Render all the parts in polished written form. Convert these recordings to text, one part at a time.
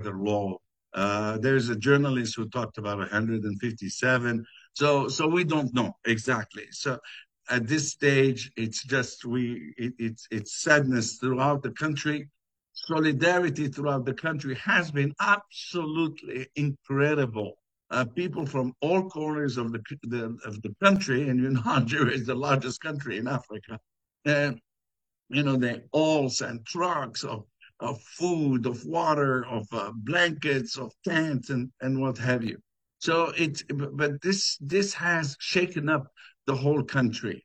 the law. There's a journalist who talked about 157. So we don't know exactly. So at this stage, it's just it's sadness throughout the country. Solidarity throughout the country has been absolutely incredible. People from all corners of the country, and you know, Algeria is the largest country in Africa. And you know, they all send trucks of food, of water, of blankets, of tents, and what have you. So but this has shaken up the whole country.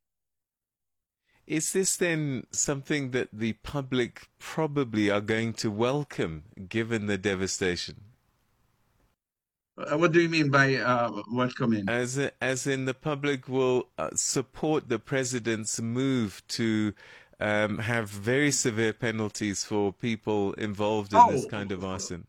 Is this then something that the public probably are going to welcome, given the devastation? What do you mean by welcoming? As in the public will support the president's move to have very severe penalties for people involved in this Oh, kind of arson.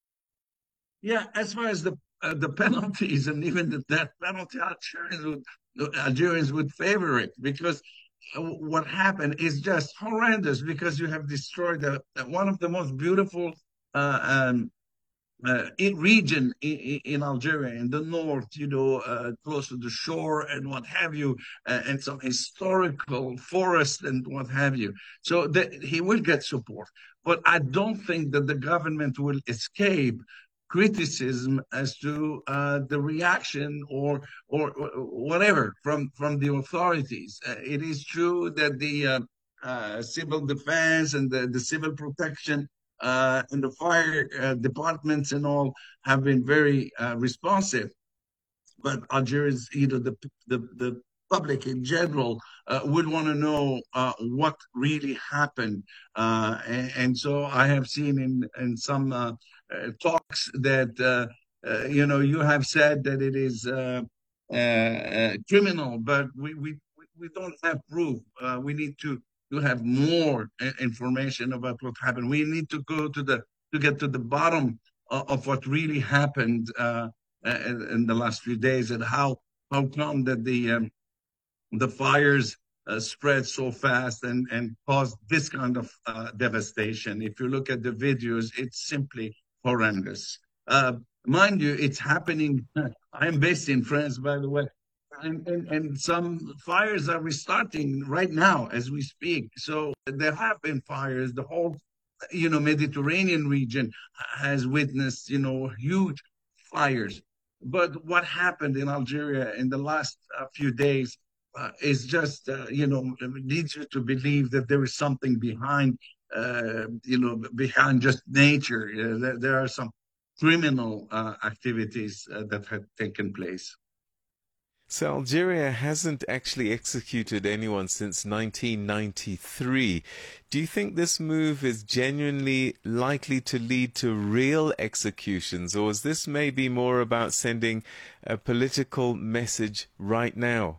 yeah. As far as the penalties and even the death penalty, Algerians would favor it because what happened is just horrendous because you have destroyed one of the most beautiful uh, um, region in Algeria, in the north, you know, close to the shore and what have you, and some historical forest and what have you. So he will get support. But I don't think that the government will escape criticism as to the reaction or whatever from the authorities. It is true that the civil defense and the civil protection and the fire departments and all have been very responsive. But Algerians, you know, the public in general would want to know what really happened. And so I have seen in some talks that, you know, you have said that it is criminal, but we don't have proof. We need to have more information about what happened. We need to go to get to the bottom of what really happened in the last few days and how come that the fires spread so fast and caused this kind of devastation. If you look at the videos, it's simply horrendous. Mind you, it's happening. I'm based in France, by the way, and some fires are restarting right now as we speak. So there have been fires. The whole, you know, Mediterranean region has witnessed, you know, huge fires. But what happened in Algeria in the last few days is just, you know, leads you to believe that there is something behind, you know, behind just nature. There are some criminal activities that had taken place. So Algeria hasn't actually executed anyone since 1993. Do you think this move is genuinely likely to lead to real executions, or is this maybe more about sending a political message right now?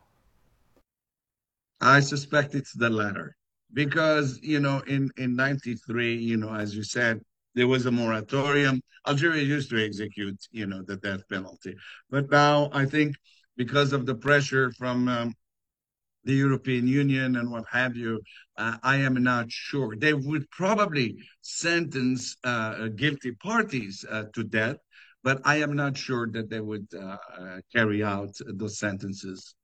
I suspect it's the latter because, you know, in 93, you know, as you said, there was a moratorium. Algeria used to execute, you know, the death penalty. But now I think because of the pressure from the European Union and what have you, I am not sure. They would probably sentence guilty parties to death, but I am not sure that they would carry out those sentences.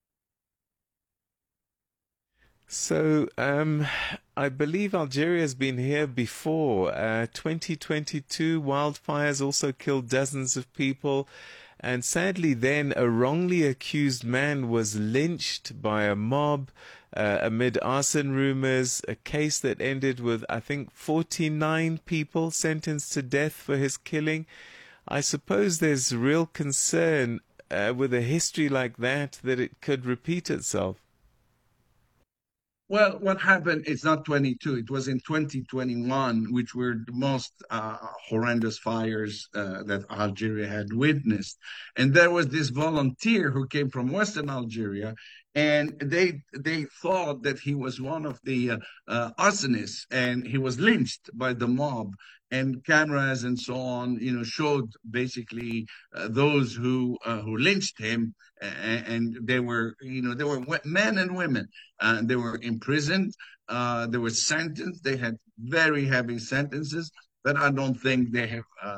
So, I believe Algeria has been here before. 2022 wildfires also killed dozens of people. And sadly, then a wrongly accused man was lynched by a mob amid arson rumors. A case that ended with, I think, 49 people sentenced to death for his killing. I suppose there's real concern with a history like that it could repeat itself. Well, what happened, it's not 22, it was in 2021, which were the most horrendous fires that Algeria had witnessed. And there was this volunteer who came from Western Algeria, and they thought that he was one of the arsonists, and he was lynched by the mob. And cameras and so on, you know, showed basically those who lynched him, and they were, you know, they were men and women. They were imprisoned. They were sentenced. They had very heavy sentences, but I don't think they have